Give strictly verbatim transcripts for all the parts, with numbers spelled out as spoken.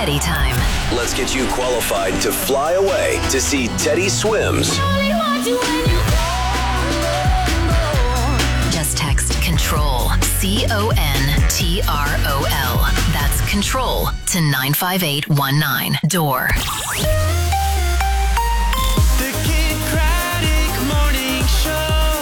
Teddy time. Let's get you qualified to fly away to see Teddy Swims. Just text CONTROL, C O N T R O L. That's CONTROL to nine five eight one nine. Door. The Kid Craddock Morning Show.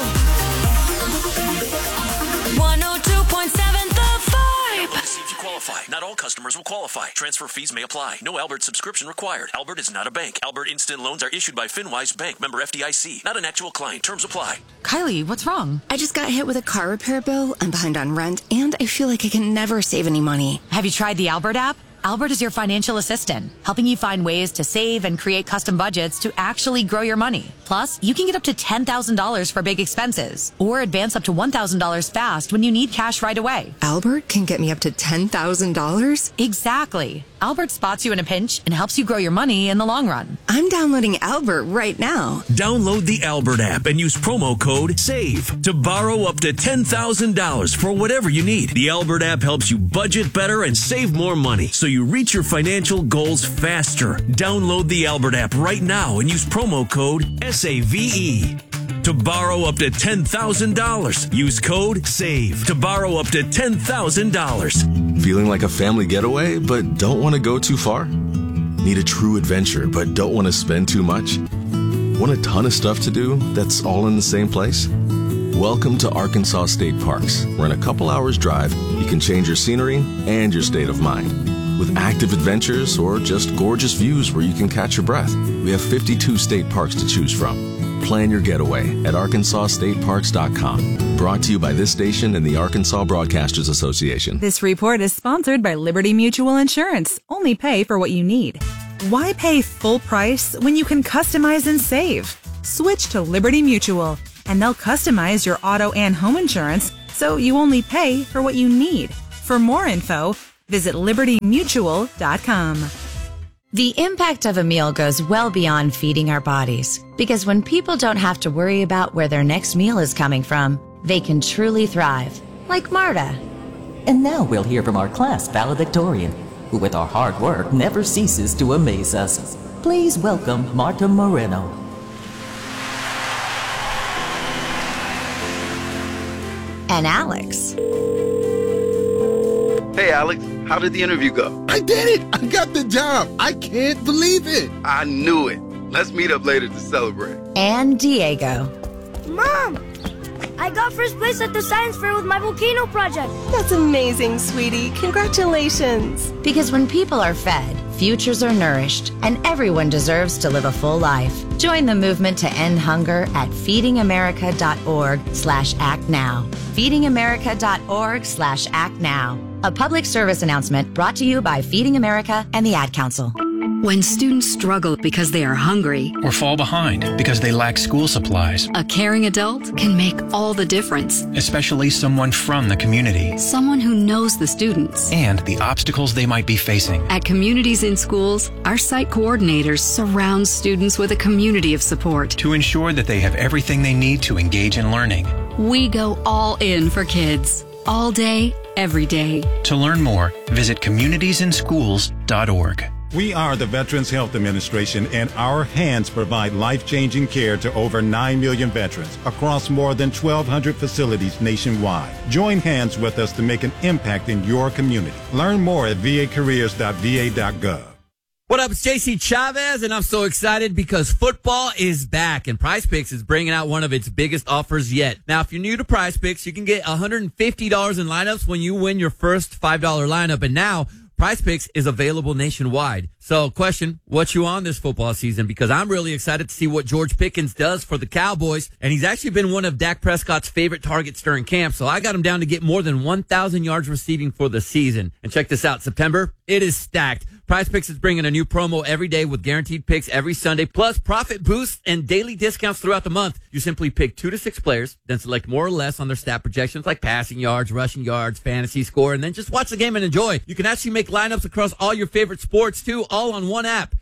one oh two point seven The Vibe. See if you qualify. Not all customers will qualify. Transfer fees may apply. No Albert subscription required. Albert is not a bank. Albert Instant Loans are issued by FinWise Bank, member F D I C. Not an actual client. Terms apply. Kylie, what's wrong? I just got hit with a car repair bill. I'm behind on rent, and I feel like I can never save any money. Have you tried the Albert app? Albert is your financial assistant, helping you find ways to save and create custom budgets to actually grow your money. Plus, you can get up to ten thousand dollars for big expenses or advance up to one thousand dollars fast when you need cash right away. Albert can get me up to ten thousand dollars? Exactly. Albert spots you in a pinch and helps you grow your money in the long run. I'm downloading Albert right now. Download the Albert app and use promo code SAVE to borrow up to ten thousand dollars for whatever you need. The Albert app helps you budget better and save more money so you reach your financial goals faster. Download the Albert app right now and use promo code S A V E to borrow up to ten thousand dollars. Use code SAVE to borrow up to ten thousand dollars. Feeling like a family getaway, but don't want to go too far? Need a true adventure, but don't want to spend too much? Want a ton of stuff to do that's all in the same place? Welcome to Arkansas State Parks, where in a couple hours drive, you can change your scenery and your state of mind. With active adventures or just gorgeous views where you can catch your breath, we have fifty-two state parks to choose from. Plan your getaway at arkansas state parks dot com. Brought to you by this station and the Arkansas Broadcasters Association. This report is sponsored by Liberty Mutual Insurance. Only pay for what you need. Why pay full price when you can customize and save? Switch to Liberty Mutual, and they'll customize your auto and home insurance so you only pay for what you need. For more info, visit liberty mutual dot com. The impact of a meal goes well beyond feeding our bodies, because when people don't have to worry about where their next meal is coming from, they can truly thrive, like Marta. And now we'll hear from our class valedictorian, who with our hard work never ceases to amaze us. Please welcome Marta Moreno. And Alex. Hey, Alex, how did the interview go? I did it! I got the job! I can't believe it! I knew it. Let's meet up later to celebrate. And Diego. Mom! I got first place at the science fair with my volcano project. That's amazing, sweetie. Congratulations. Because when people are fed, futures are nourished, and everyone deserves to live a full life. Join the movement to end hunger at feedingamerica.org slash act now. feedingamerica.org slash act now. A public service announcement brought to you by Feeding America and the Ad Council. When students struggle because they are hungry or fall behind because they lack school supplies, a caring adult can make all the difference. Especially someone from the community. Someone who knows the students and the obstacles they might be facing. At Communities in Schools, our site coordinators surround students with a community of support to ensure that they have everything they need to engage in learning. We go all in for kids, all day, every day. To learn more, visit communities in schools dot org. We are the Veterans Health Administration, and our hands provide life-changing care to over nine million veterans across more than twelve hundred facilities nationwide. Join hands with us to make an impact in your community. Learn more at v a careers dot v a dot gov. What up, it's J C Chavez, and I'm so excited because football is back, and PrizePicks is bringing out one of its biggest offers yet. Now, if you're new to PrizePicks, you can get one hundred fifty dollars in lineups when you win your first five dollar lineup, and now PrizePicks is available nationwide. So, question, what you on this football season? Because I'm really excited to see what George Pickens does for the Cowboys, and he's actually been one of Dak Prescott's favorite targets during camp, so I got him down to get more than one thousand yards receiving for the season. And check this out, September, it is stacked. PrizePicks is bringing a new promo every day with guaranteed picks every Sunday, plus profit boosts and daily discounts throughout the month. You simply pick two to six players, then select more or less on their stat projections like passing yards, rushing yards, fantasy score, and then just watch the game and enjoy. You can actually make lineups across all your favorite sports, too, all on one app.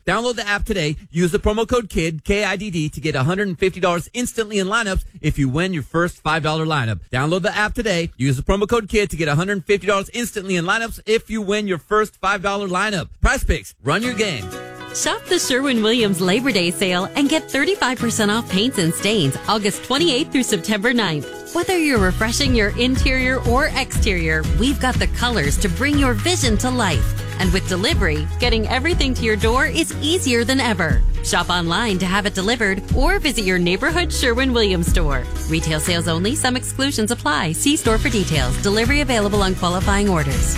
Download the app today. Use the promo code KID, K I D D, to get one hundred fifty dollars instantly in lineups if you win your first five dollar lineup. Download the app today. Use the promo code KID to get one hundred fifty dollars instantly in lineups if you win your first five dollar lineup. Prize Picks. Run your game. Shop the Sherwin-Williams Labor Day sale and get thirty-five percent off paints and stains August twenty-eighth through September ninth. Whether you're refreshing your interior or exterior, we've got the colors to bring your vision to life. And with delivery, getting everything to your door is easier than ever. Shop online to have it delivered or visit your neighborhood Sherwin-Williams store. Retail sales only. Some exclusions apply. See store for details. Delivery available on qualifying orders.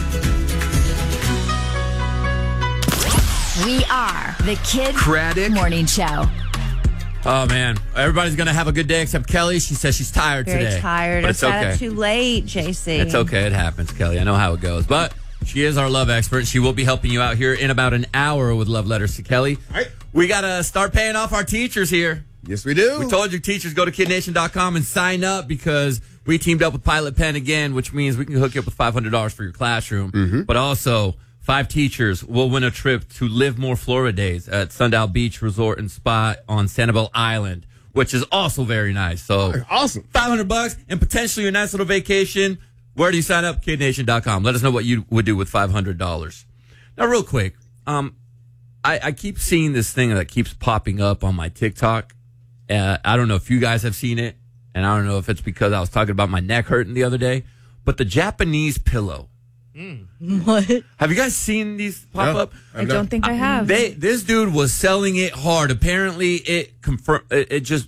We are the Kid Craddock Morning Show. Oh, man. Everybody's going to have a good day except Kelly. She says she's tired Very today. tired. But I it's got okay. up too late, J C. It's okay. It happens, Kelly. I know how it goes. But she is our love expert. She will be helping you out here in about an hour with Love Letters to Kelly. Right. We got to start paying off our teachers here. Yes, we do. We told you, teachers, go to kid nation dot com and sign up because we teamed up with Pilot Pen again, which means we can hook you up with five hundred dollars for your classroom. Mm-hmm. But also, five teachers will win a trip to Live More Florida Days at Sundial Beach Resort and Spa on Sanibel Island, which is also very nice. So awesome. five hundred bucks and potentially a nice little vacation. Where do you sign up? kid nation dot com. Let us know what you would do with five hundred dollars. Now, real quick, um, I, I keep seeing this thing that keeps popping up on my TikTok. Uh, I don't know if you guys have seen it, and I don't know if it's because I was talking about my neck hurting the other day, but the Japanese pillow. Mm. What? Have you guys seen these pop No, up? I don't think I have. They, this dude was selling it hard. Apparently, it confirm it, it just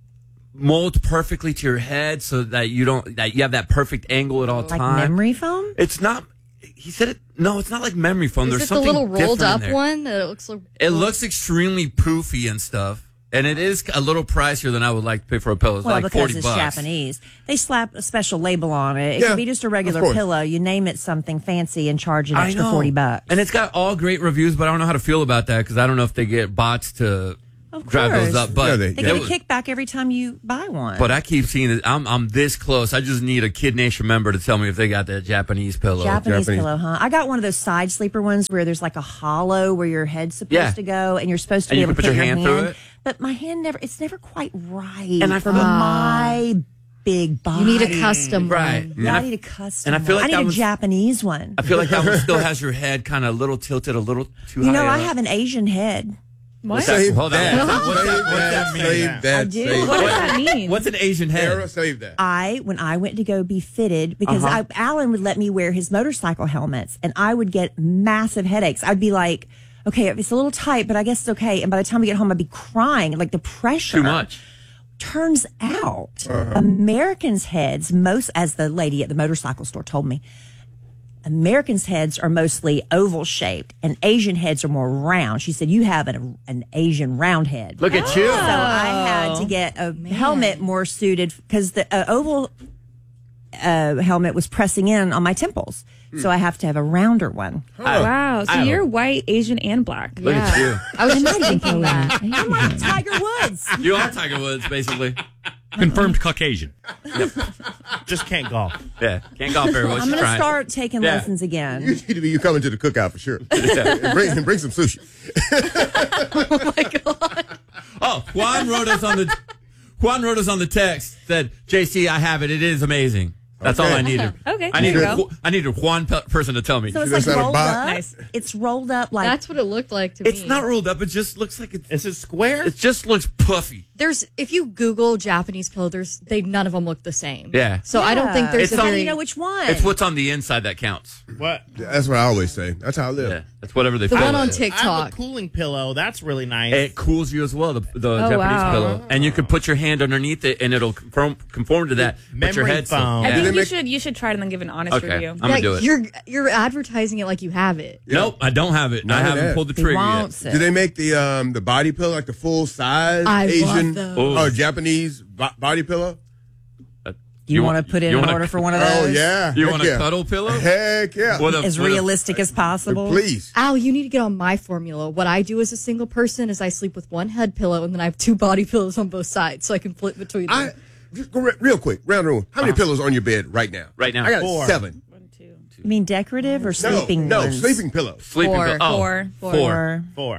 molds perfectly to your head, so that you don't that you have that perfect angle at all Like times. memory foam? It's not. He said it. No, it's not like memory foam. Is There's it the something little rolled different in up there. one that it looks like? It looks extremely poofy and stuff, and it is a little pricier than I would like to pay for a pillow. It's Well, like because forty it's bucks. Japanese. They slap a special label on it. It Yeah, can be just a regular of course. pillow. You name it something fancy and charge an I extra know. forty bucks. And it's got all great reviews, but I don't know how to feel about that because I don't know if they get bots to Of drive those course. up. But Yeah, they, it get a was- kickback every time you buy one. But I keep seeing it. I'm I'm this close. I just need a Kid Nation member to tell me if they got that Japanese pillow. Japanese, pillow, huh? I got one of those side sleeper ones where there's like a hollow where your head's supposed Yeah. to go, and you're supposed to And be you able can to put your hand through it? But my hand never, it's never quite right And I for feel- my big body. You need a custom Right. Yeah, And I I- need a custom and I feel one. like I that need a was- Japanese one. I feel like that one still has your head kind of a little tilted, a little too You high. know, I up. have an Asian head. What's that? Save Hold on. that. What's that- what's that- what's that Save mean? that. Save I that. do. Save What does that. that mean? What's an Asian head? Sarah, save that. I, when I went to go be fitted, because Uh-huh. I, Alan would let me wear his motorcycle helmets, and I would get massive headaches. I'd be like, okay, it's a little tight, but I guess it's okay. And by the time we get home, I'd be crying, like the pressure. Too much. Turns out, Uh-huh. Americans' heads, most, as the lady at the motorcycle store told me, Americans' heads are mostly oval shaped, and Asian heads are more round. She said, "You have an, an Asian round head." Look at you. So I had to get a helmet more suited because the uh, oval uh, helmet was pressing in on my temples. So I have to have a rounder one. Wow. So I- you're white, Asian, and black. Look at you. I was just thinking that. I'm like Tiger Woods. You are Tiger Woods, basically. Confirmed Caucasian. Just can't golf. Yeah, can't golf very well. I'm She's going to trying. start taking Yeah. lessons again. You need to be you coming to the cookout for sure. And bring, and bring some sushi. Oh, Juan wrote us on the Juan wrote us on the text. Said, "J C, I have it. It is amazing." That's Okay. all I needed. Okay, I there needed you a, go. Ju- I needed a Juan pe- person to tell me. So it's That's like not a rolled box. up. Nice. It's rolled up like That's what it looked like to me. It's not rolled up. It just looks like it's. Is it square? It just looks puffy. There's if you Google Japanese pillow, there's they none of them look the same. Yeah. So I don't think there's It's a on- very. you know which one. It's what's on the inside that counts. What? That's what I always say. That's how I live. Yeah, that's whatever they The feel one it on is. I have TikTok. a cooling pillow. That's really nice. It cools you as well, the, the Oh, Japanese wow. pillow. And you can put your hand underneath it, and it'll conform, conform to that. But your Memory head still- foam. I Yeah. think you make- should you should try it and then give an honest Okay. review. I'm gonna do it. You're you're advertising it like you have it. Nope, I don't have it. Not I haven't that. pulled the He trigger wants yet. it. Do they make the um the body pillow like the full size I love Asian those. Oh. or Japanese bo- body pillow? Do you, want to put in you an wanna- order for one of those? Oh yeah. You Heck want a yeah. cuddle pillow? Heck yeah. What a- As what a- realistic as possible. Please. Al, you need to get on my formula. What I do as a single person is I sleep with one head pillow and then I have two body pillows on both sides so I can flip between them. I just go re- real quick round the room. How many pillows on your bed right now? Right now. I got Four. seven. You mean decorative or No, sleeping no ones? sleeping pillows. Sleeping Four. pill- oh, Four. four. Four. Four.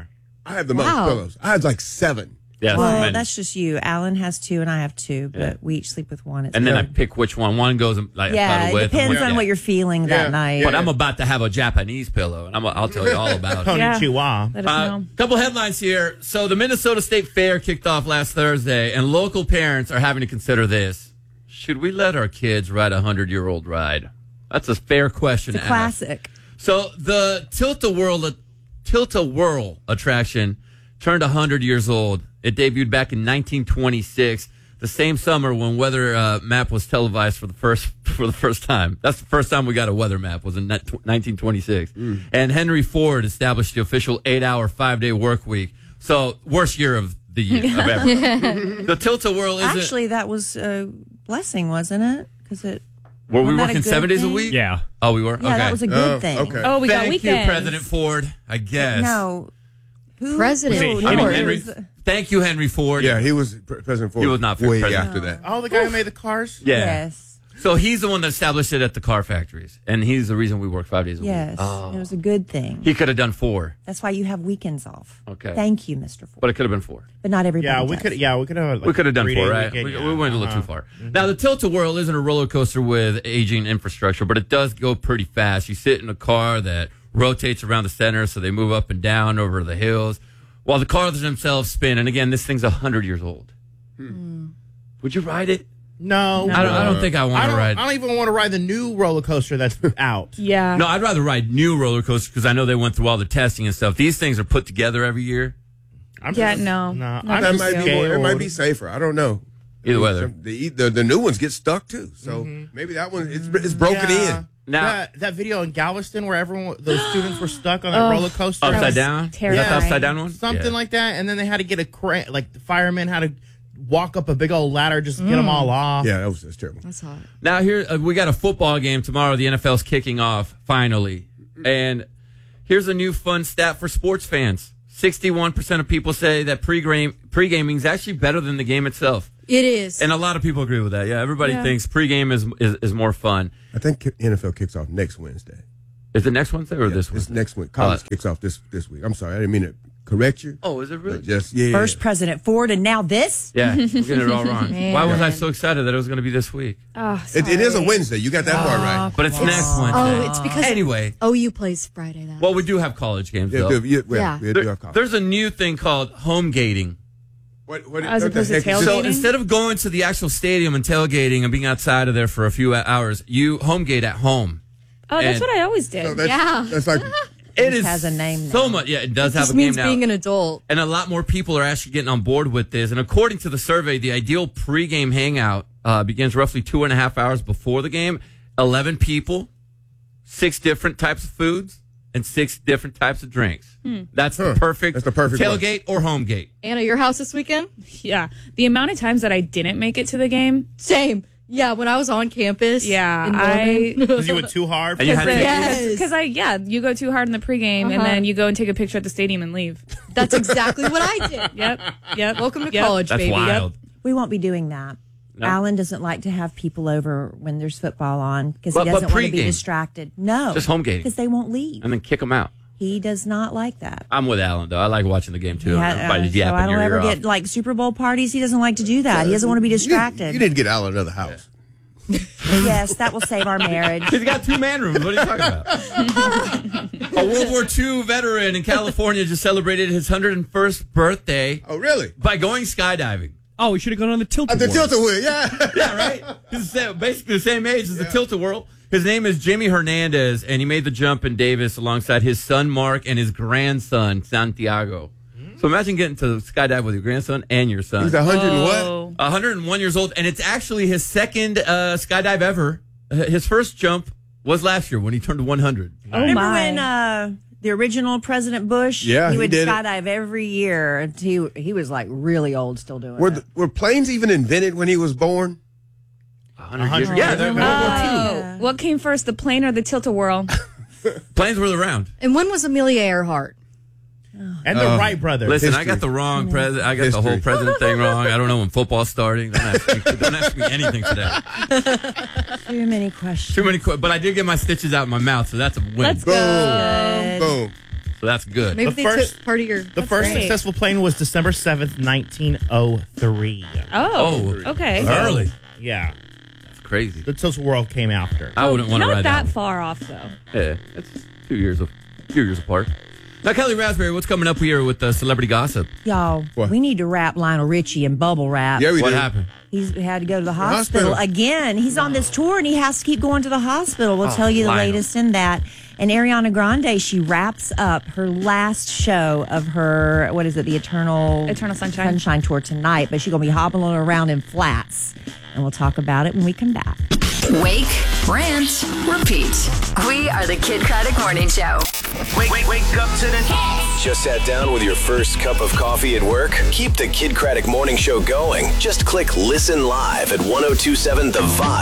I have the Wow. most pillows. I have like seven. Yeah, Well, many. that's just you. Alan has two, and I have two, but Yeah. we each sleep with one. It's and then I good. pick which one. One goes like yeah, cuddle it with. and depends one- on yeah. what you're feeling that Yeah. night. But I'm about to have a Japanese pillow, and I'm, I'll tell you all about it. Yeah. Konnichiwa. Let us Uh, know. couple headlines here. So the Minnesota State Fair kicked off last Thursday, and local parents are having to consider this. Should we let our kids ride a hundred-year-old ride? That's a fair question. It's a to ask. classic. So the Tilt-A-Whirl, Tilt-A-Whirl attraction turned one hundred years old. It debuted back in nineteen twenty-six, the same summer when Weather uh, Map was televised for the first for the first time. That's the first time we got a weather map, was in nineteen twenty-six. Mm. And Henry Ford established the official eight-hour, five-day work week. So worst year of the year of ever. The Tilt-A-Whirl isn't... Actually, that was a blessing, wasn't it? Because it Were we wasn't that a working good seven days a thing? week? Yeah. Oh, we were? Yeah, okay. that was a good Oh, thing. okay. Oh, we got Thank weekends. you, President Ford, I guess. No. Who? President I mean, Ford. Henry, Thank you, Henry Ford. Yeah, he was Pre- President Ford. He was not way president. after that. Oh, the guy who made the cars? Yeah. Yes. So he's the one that established it at the car factories, and he's the reason we work five days a Yes. week. Oh. It was a good thing. He could have done four, That's why you have weekends off. Okay. Thank you, Mister Ford. but it could have been four. But not everybody Yeah, we does. could. Yeah, we could have. Like, we could have done three-day four, right? weekend, We, yeah. we went a little Uh-huh. too far. Now, the Tilt-A-Whirl isn't a roller coaster with aging infrastructure, but it does go pretty fast. You sit in a car that rotates around the center, so they move up and down over the hills, while the cars themselves spin. And again, this thing's one hundred years old. Hmm. Would you ride it? No, I don't, I don't think I want I to don't, ride. I don't even want to ride the new roller coaster that's out. Yeah. No, I'd rather ride new roller coasters because I know they went through all the testing and stuff. These things are put together every year. I'm Yeah, just- no. no. Not I'm That just might be scared. more, it might be safer. I don't know. Either I mean, way. some- the, the the new ones get stuck too. So maybe that one it's, it's broken Yeah. in. Now- that, that video in Galveston where everyone, those students were stuck on that Oh, roller coaster, Upside was down? Is that terrifying. the upside down one? something Yeah. like that, and then they had to get a crane. Like the firemen had to walk up a big old ladder just to get Mm. them all off. Yeah, that was that's terrible. That's hot. Now here uh, we got a football game tomorrow. The N F L's kicking off finally, and here's a new fun stat for sports fans: sixty-one percent of people say that pre-game pre-gaming is actually better than the game itself, It is. and a lot of people agree with that. Yeah, everybody Yeah. thinks pre-game is, is is more fun. I think N F L kicks off next Wednesday. Is it next Wednesday or Yeah, this It's Wednesday? next week. College Uh, kicks off this this week. I'm sorry, I didn't mean to correct you. Oh, is it really? But just yeah. First President Ford, and now this? Yeah, I'm getting it all wrong. Man. Why was I so excited that it was going to be this week? Oh, It, it is a sorry. Wednesday. You got that part right. But it's next Wednesday. Oh, it's because Anyway, O U plays Friday. That. well, we do have college games Yeah, though. yeah, yeah, Yeah. we do There- have college. there's a new thing called home gating. What, what, As what the opposed to heck is tailgating? this? So instead of going to the actual stadium and tailgating and being outside of there for a few hours, you home gate at home. Oh, that's And- what I always did. So that's, Yeah. that's like It It is has a name so now. much. Yeah, it does It have just a name means now. being an adult. And a lot more people are actually getting on board with this. And according to the survey, the ideal pregame hangout uh, begins roughly two and a half hours before the game. Eleven people, six different types of foods, and six different types of drinks. That's Huh. the perfect, That's the perfect one. tailgate or home gate. Anna, your house this weekend? Yeah. The amount of times that I didn't make it to the game. Same. Yeah, when I was on campus. Yeah, in I- Norman. Because you went too hard. And you had to- Yes. Because I, yeah, you go too hard in the pregame and Uh-huh. then you go and take a picture at the stadium and leave. That's exactly what I did. Yep. Yep. Welcome to Yep. college, That's baby. wild. We won't be doing that. No. Alan doesn't like to have people over when there's football on because But- he but doesn't want to be pregame. distracted. No. Just home gating. Because they won't leave. And then kick them out. He does not like that. I'm with Alan, though. I like watching the game, too. Yeah, Everybody's uh, so yapping I don't your ever ear get off. like Super Bowl parties. He doesn't like to do that. He doesn't want to be You distracted. didn't, you didn't get out of another house. Yes, that will save our marriage. He's got two man rooms. What are you talking about? A World War Two veteran in California just celebrated his one hundred first birthday. Oh, really? By going skydiving. Oh, we should have gone on the tilt. At the Tilt-A-Whirl, yeah. Yeah, right? He's the same- basically the same age as the Tilt-A-Whirl. His name is Jimmy Hernandez, and he made the jump in Davis alongside his son, Mark, and his grandson, Santiago. So imagine getting to skydive with your grandson and your son. He's one hundred and what? Oh. one hundred one years old, and it's actually his second uh, skydive ever. Uh, His first jump was last year when he turned one hundred. Oh, Remember my. when uh, the original President Bush? Yeah, he he would did it. skydive every year. Until he, he was like really old, still doing Were, it. the, were planes even invented when he was born? one hundred years. Yeah, they're World War Oh, Yeah. what came first, the plane or the tilt-a-whirl? Two. Planes were around. And when was Amelia Earhart? And the Uh, Wright brothers. Listen, I History. got the wrong president. I got the History. whole president thing wrong. I don't know when football's starting. Don't ask me, don't ask me anything today. Too many questions. Too many, que- but I did get my stitches out in my mouth, so that's a win. Let's Boom. go. Boom. So that's good. Maybe The they first- took part of your. The that's first great. successful plane was December seventh, nineteen oh three. Oh, okay. Early. Yeah. That's crazy. The Total World came after. I wouldn't want to Not ride that that. far off, though. Yeah, it's two years of few years apart. Now, Kelly Raspberry, what's coming up here with the celebrity gossip? Y'all, What? we need to wrap Lionel Richie in bubble wrap. Yeah, we What do. happened? He's had to go to the hospital, hospital. again. He's on this tour and he has to keep going to the hospital. We'll Oh, tell you the Lionel. latest in that. And Ariana Grande, she wraps up her last show of her, what is it, the Eternal Eternal Sunshine. Sunshine tour tonight. But she's going to be hobbling around in flats. And we'll talk about it when we come back. Wake, rant, repeat. We are the Kid Craddock Morning Show. Wake, wake, wake up to the Just sat down with your first cup of coffee at work? Keep the Kid Craddock Morning Show going. Just click Listen Live at ten twenty-seven The Vibe.